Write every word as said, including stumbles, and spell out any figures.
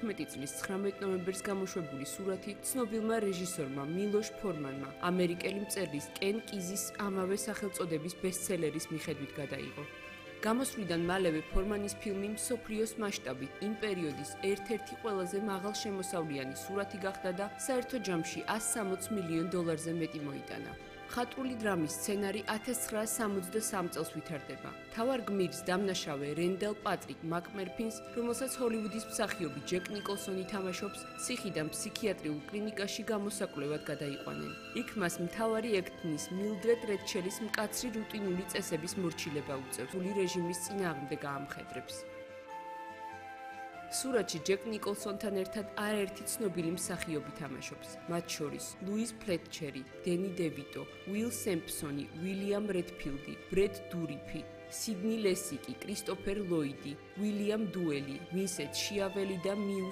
ათოთხმეტი წლის ცხრამეტ ნოემბერს გამოშვებული სურათი ცნობილმა რეჟისორმა მილოშ ფორმანმა ამერიკელი მწერლის კენ კიზის ამავე სახელწოდების ბესტსელერის მიხედვით გადაიღო. გამოსვლიდან მალევე ფორმანის ფილმი მსოფლიოს მასშტაბით იმ პერიოდის ერთ-ერთი ყველაზე მაღალშემოსავლიანი სურათი გახდა და საერთო ჯამში ასს სამოცი მილიონ დოლარზე მეტი მოიტანა. ხატრული დრამის სცენარი ათას ცხრაასი სამოცდასამ წელს ვითარდება. მთავარ გმირს დამნაშავე რენდელ პატრიკ მაკმერფინს, რომელსაც ჰოლივუდის მსახიობი ჯეკ ნიკოლსონი თამაშობს, ციხიდან ფსიქიატრიულ კლინიკაში გამოსაკვლევად გადაიყვანენ. იქ მას მთავარი ექთნის მილდრედ რედჩელის მკაცრი რუტინული წესების მორჩილება უწევს, სრული რეჟიმის წინააღმდეგ აამხედრებს. სურათში ჯეკ ნიკოლსონთან ერთად არაერთი ცნობილი მსახიობი თამაშობს, მათ შორის ლუის ფლეტჩერი, დენი დევიტო, უილ სემპსონი, უილიამ რედფილდი, ბრედ დურიფი, სიდნი ლესიკი, კრისტოფერ ლოიდი, უილიამ დუელი, ვინსენტ შიაველი და მიუ